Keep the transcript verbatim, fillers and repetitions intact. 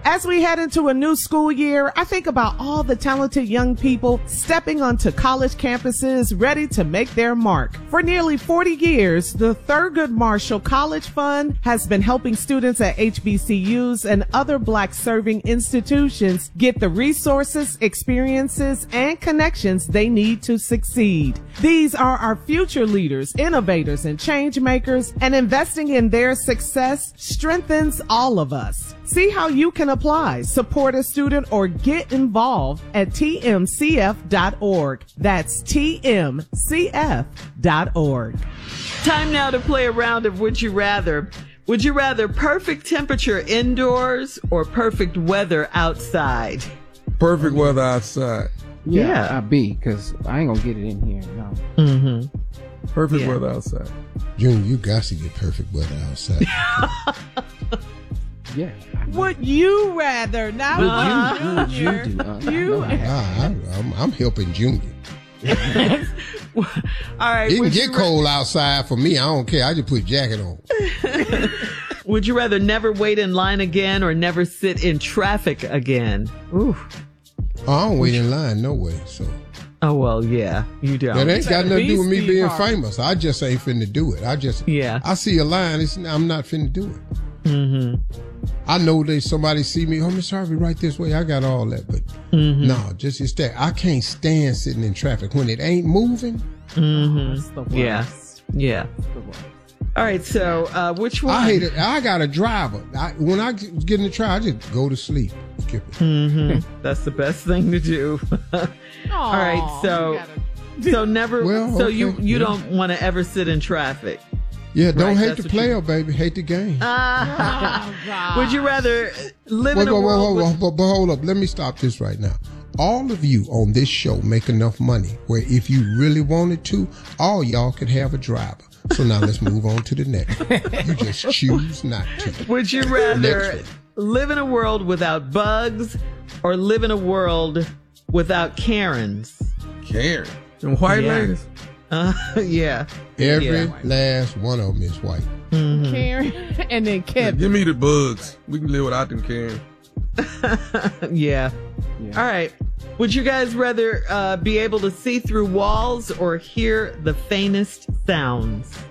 As we head into a new school year, I think about all the talented young people stepping onto college campuses ready to make their mark. For nearly forty years, the Thurgood Marshall College Fund has been helping students at H B C Us and other Black serving institutions get the resources, experiences, and connections they need to succeed. These are our future leaders, innovators, and change makers, and investing in their success strengthens all of us. See how you can apply, support a student, or get involved at T M C F dot org. That's T M C F dot org. Time now to play a round of Would You Rather. Would you rather perfect temperature indoors or perfect weather outside? Perfect weather outside. Yeah, Yeah. I be, because I ain't going to get it in here. No. Mm-hmm. Perfect Yeah. weather outside. Junior, you got to get perfect weather outside. Yeah. I know. Would you rather? Now, Would you, Junior, would you do? Uh, I you- know that. Nah, I, I'm, I'm helping Junior. All right. It can would get you cold outside for me. I don't care. I just put a jacket on. ra- would you rather never wait in line again or never sit in traffic again? Ooh. Oh, I don't wait in line no way. So Oh, well, yeah, you don't. that ain't got nothing to do with me Beastie being Party. famous. I just ain't finna do it. I just Yeah. I see a line. It's, I'm not finna do it. Mm-hmm. I know that somebody see me. Oh, Miss Harvey, right this way. I got all that, but Mm-hmm. no, just it's that I can't stand sitting in traffic when it ain't moving. Mm-hmm. It's the worst. Yeah. Yeah. The worst. All right. So, uh, which one? I hate it. I got a driver. I, when I get in the car, I just go to sleep. Skip it. Mm-hmm. That's the best thing to do. All right. So, you gotta- so never. Well, so you okay, you yeah. don't want to ever sit in traffic. Yeah, don't Right, hate that's the what player, you- baby. Hate the game. Ah. Oh, God. Would you rather live Whoa, in a whoa, whoa, world whoa, with whoa, but hold up. Let me stop this right now. All of you on this show make enough money where if you really wanted to, all y'all could have a driver. So now let's move on to the next one. You just choose not to. Would you rather Next live in a world without bugs or live in a world without Karens? Karen. Them white Yeah. ladies. Uh, yeah. Every Yeah. last one of them is white. Karen and then Yeah, Kevin. give me the bugs. We can live without them Karen. Yeah. Yeah. All right. Would you guys rather uh, be able to see through walls or hear the faintest sounds?